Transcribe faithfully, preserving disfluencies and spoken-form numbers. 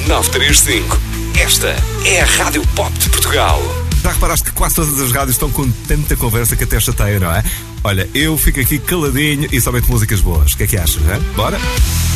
nove três cinco. Esta é a Rádio Pop de Portugal. Já reparaste que quase todas as rádios estão com tanta conversa que até chateia, não é? Olha, eu fico aqui caladinho e somente músicas boas. O que é que achas, hein? Bora?